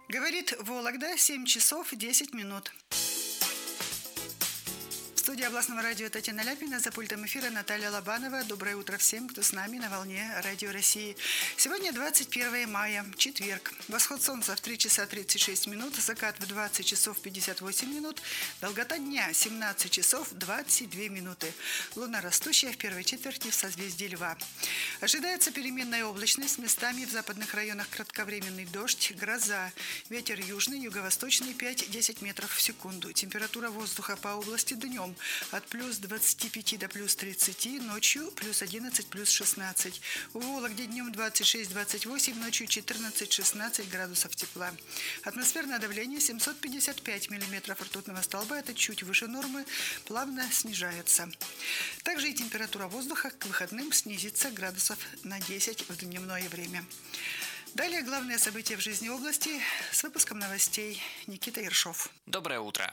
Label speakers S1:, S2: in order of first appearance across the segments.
S1: Говорит Вологда, 7 часов 10 минут. В студии областного радио Татьяна Ляпина, за пультом эфира Наталья Лобанова. Доброе утро всем, кто с нами на волне Радио России. Сегодня 21 мая, четверг. Восход солнца в 3 часа 36 минут, закат в 20 часов 58 минут, долгота дня 17 часов 22 минуты. Луна растущая в первой четверти в созвездии Льва. Ожидается переменная облачность, местами в западных районах кратковременный дождь, гроза. Ветер южный, юго-восточный 5-10 метров в секунду. Температура воздуха по области днем от плюс 25 до плюс 30, ночью плюс 11, плюс 16. В Вологде днем 26-28, ночью 14-16 градусов тепла. Атмосферное давление 755 миллиметров ртутного столба, это чуть выше нормы, плавно снижается. Также и температура воздуха к выходным снизится градусов на 10 в дневное время. Далее главные события в жизни области с выпуском новостей. Никита Ершов.
S2: Доброе утро.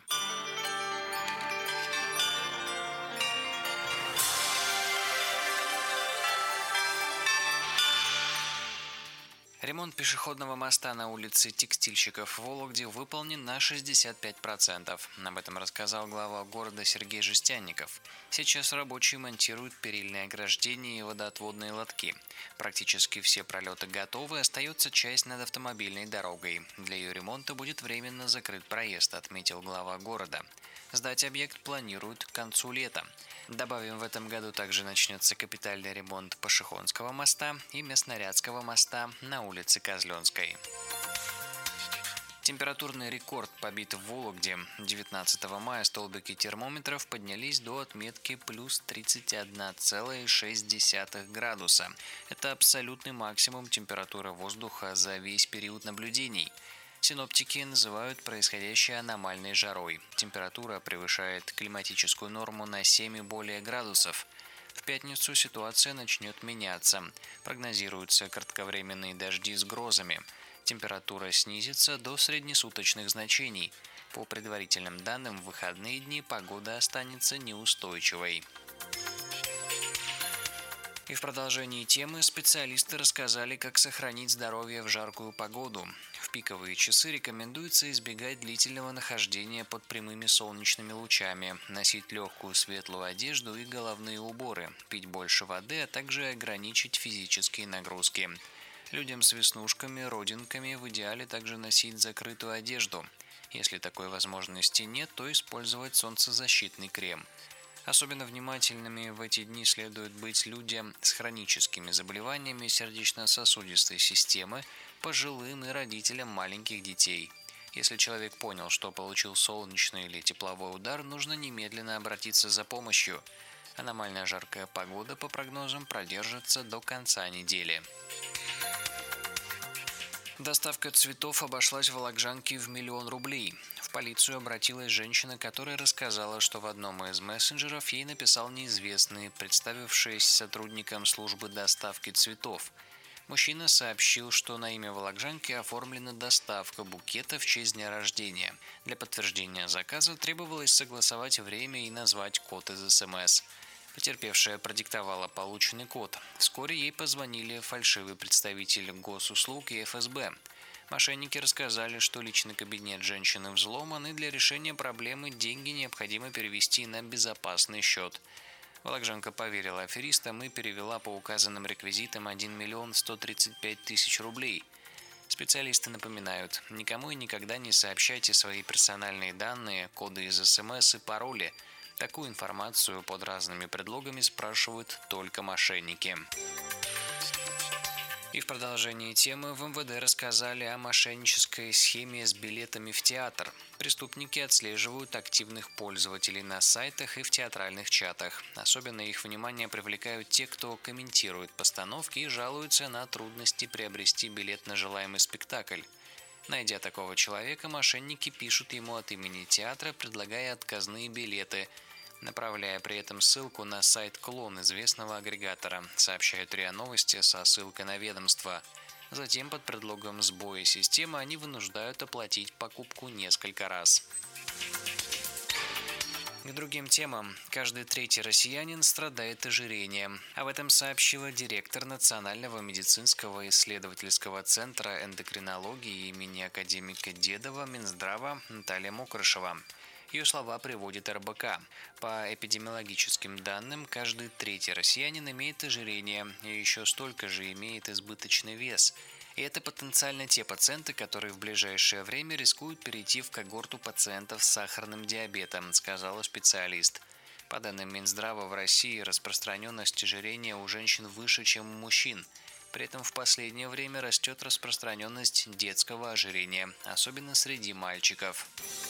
S2: Ремонт пешеходного моста на улице Текстильщиков в Вологде выполнен на 65%. Об этом рассказал глава города Сергей Жестянников. Сейчас рабочие монтируют перильное ограждение и водоотводные лотки. Практически все пролеты готовы, остается часть над автомобильной дорогой. Для ее ремонта будет временно закрыт проезд, отметил глава города. Сдать объект планируют к концу лета. Добавим, в этом году также начнется капитальный ремонт Пашихонского моста и Местнорядского моста на улице Козленской. Температурный рекорд побит в Вологде. 19 мая столбики термометров поднялись до отметки плюс 31,6 градуса. Это абсолютный максимум температуры воздуха за весь период наблюдений. Синоптики называют происходящее аномальной жарой. Температура превышает климатическую норму на 7 и более градусов. В пятницу ситуация начнет меняться. Прогнозируются кратковременные дожди с грозами. Температура снизится до среднесуточных значений. По предварительным данным, в выходные дни погода останется неустойчивой. И в продолжении темы специалисты рассказали, как сохранить здоровье в жаркую погоду. В пиковые часы рекомендуется избегать длительного нахождения под прямыми солнечными лучами, носить легкую светлую одежду и головные уборы, пить больше воды, а также ограничить физические нагрузки. Людям с веснушками, родинками в идеале также носить закрытую одежду. Если такой возможности нет, то использовать солнцезащитный крем. Особенно внимательными в эти дни следует быть людям с хроническими заболеваниями сердечно-сосудистой системы, пожилым и родителям маленьких детей. Если человек понял, что получил солнечный или тепловой удар, нужно немедленно обратиться за помощью. Аномально жаркая погода, по прогнозам, продержится до конца недели. Доставка цветов обошлась волокжанке в 1 000 000 рублей. В полицию обратилась женщина, которая рассказала, что в одном из мессенджеров ей написал неизвестный, представившийся сотрудником службы доставки цветов. Мужчина сообщил, что на имя волокжанки оформлена доставка букета в честь дня рождения. Для подтверждения заказа требовалось согласовать время и назвать код из СМС. Потерпевшая продиктовала полученный код. Вскоре ей позвонили фальшивый представитель госуслуг и ФСБ. Мошенники рассказали, что личный кабинет женщины взломан, и для решения проблемы деньги необходимо перевести на безопасный счет. Волокжанка поверила аферистам и перевела по указанным реквизитам 1 135 000 рублей. Специалисты напоминают, никому и никогда не сообщайте свои персональные данные, коды из СМС и пароли. Такую информацию под разными предлогами спрашивают только мошенники. И в продолжении темы в МВД рассказали о мошеннической схеме с билетами в театр. Преступники отслеживают активных пользователей на сайтах и в театральных чатах. Особенно их внимание привлекают те, кто комментирует постановки и жалуются на трудности приобрести билет на желаемый спектакль. Найдя такого человека, мошенники пишут ему от имени театра, предлагая отказные билеты, направляя при этом ссылку на сайт «Клон» известного агрегатора, сообщают РИА Новости со ссылкой на ведомство. Затем под предлогом сбоя системы они вынуждают оплатить покупку несколько раз. К другим темам. Каждый третий россиянин страдает ожирением. Об этом сообщила директор Национального медицинского исследовательского центра эндокринологии имени академика Дедова Минздрава Наталья Мокрышева. Ее слова приводит РБК. По эпидемиологическим данным, каждый третий россиянин имеет ожирение, и еще столько же имеет избыточный вес. И это потенциально те пациенты, которые в ближайшее время рискуют перейти в когорту пациентов с сахарным диабетом, сказала специалист. По данным Минздрава, в России распространенность ожирения у женщин выше, чем у мужчин. При этом в последнее время растет распространенность детского ожирения, особенно среди мальчиков.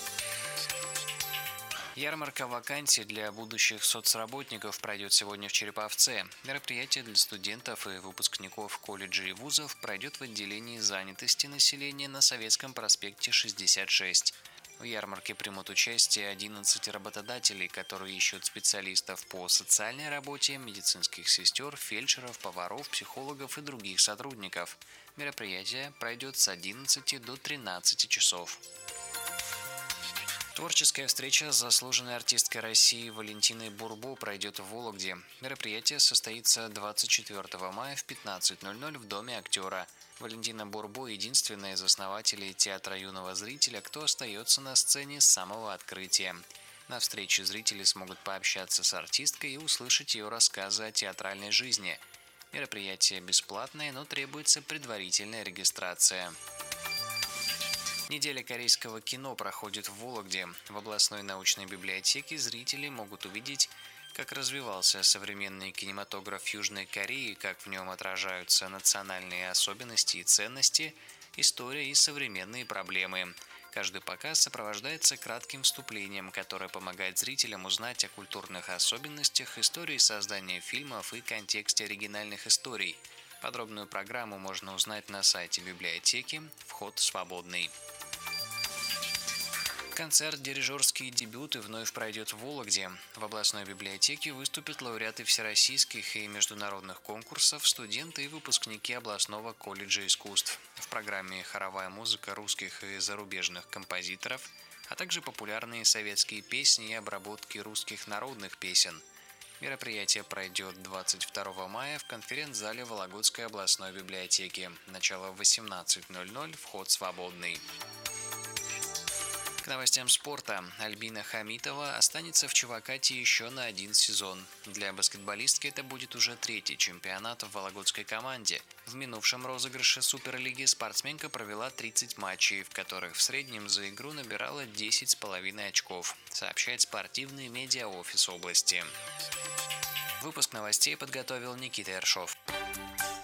S2: Ярмарка вакансий для будущих соцработников пройдет сегодня в Череповце. Мероприятие для студентов и выпускников колледжей и вузов пройдет в отделении занятости населения на Советском проспекте 66. В ярмарке примут участие 11 работодателей, которые ищут специалистов по социальной работе, медицинских сестер, фельдшеров, поваров, психологов и других сотрудников. Мероприятие пройдет с 11 до 13 часов. Творческая встреча с заслуженной артисткой России Валентиной Бурбо пройдет в Вологде. Мероприятие состоится 24 мая в 15:00 в Доме актера. Валентина Бурбо – единственная из основателей театра юного зрителя, кто остается на сцене с самого открытия. На встрече зрители смогут пообщаться с артисткой и услышать ее рассказы о театральной жизни. Мероприятие бесплатное, но требуется предварительная регистрация. Неделя корейского кино проходит в Вологде. В областной научной библиотеке зрители могут увидеть, как развивался современный кинематограф Южной Кореи, как в нем отражаются национальные особенности и ценности, история и современные проблемы. Каждый показ сопровождается кратким вступлением, которое помогает зрителям узнать о культурных особенностях, истории создания фильмов и контексте оригинальных историй. Подробную программу можно узнать на сайте библиотеки. Вход свободный. Концерт «Дирижерские дебюты» вновь пройдет в Вологде. В областной библиотеке выступят лауреаты всероссийских и международных конкурсов, студенты и выпускники областного колледжа искусств. В программе хоровая музыка русских и зарубежных композиторов, а также популярные советские песни и обработки русских народных песен. Мероприятие пройдет 22 мая в конференц-зале Вологодской областной библиотеки. Начало в 18:00, вход свободный. К новостям спорта. Альбина Хамитова останется в Чувакате еще на один сезон. Для баскетболистки это будет уже 3-й чемпионат в вологодской команде. В минувшем розыгрыше Суперлиги спортсменка провела 30 матчей, в которых в среднем за игру набирала 10,5 очков, сообщает спортивный медиаофис области. Выпуск новостей подготовил Никита Ершов.